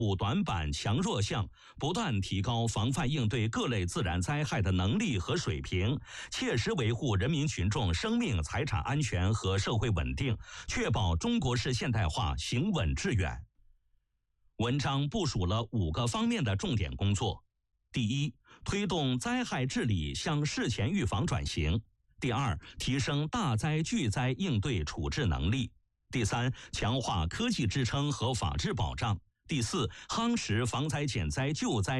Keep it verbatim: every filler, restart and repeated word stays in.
补短板、强弱项，不断提高防范应对各类自然灾害的能力和水平，切实维护人民群众生命财产安全和社会稳定，确保中国式现代化行稳致远。文章部署了五个方面的重点工作：第一，推动灾害治理向事前预防转型；第二，提升大灾巨灾应对处置能力；第三，强化科技支撑和法治保障；第四，夯实防灾减灾救灾